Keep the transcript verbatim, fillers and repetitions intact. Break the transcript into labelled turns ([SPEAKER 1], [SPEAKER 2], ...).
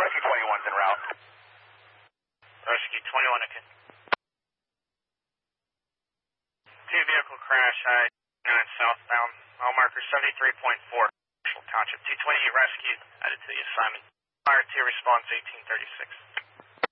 [SPEAKER 1] Rescue twenty-one's en route.
[SPEAKER 2] Rescue twenty-one, okay. Two vehicle crash, I nine southbound, mile marker seventy-three point four, Township two twenty-eight rescue, added to the assignment. Fire two response eighteen thirty-six.